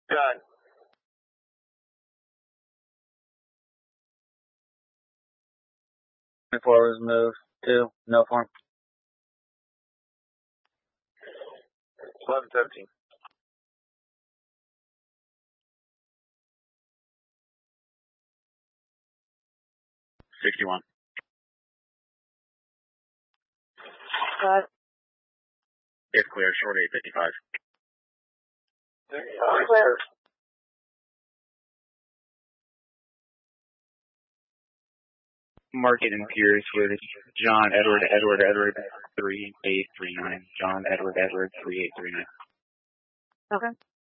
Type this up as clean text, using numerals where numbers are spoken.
Done. Before was moved to no form. 11:17. It's clear, short 855. Clear. Market and Pierce with John Edward 3839. John Edward 3839. Okay.